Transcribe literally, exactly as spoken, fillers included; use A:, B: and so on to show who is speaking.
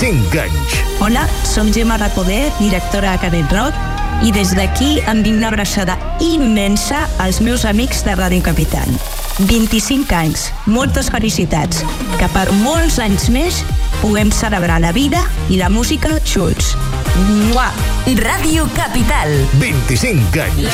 A: vint-i-cinc anys.
B: Hola, som Gemma Recoder, directora de Canet Rock, i des d'aquí em vinc una abraçada immensa als meus amics de Ràdio Capital. vint-i-cinc anys, moltes felicitats, que per molts anys més puguem celebrar la vida i la música junts. Mua!
C: Ràdio Capital.
A: vint-i-cinc anys.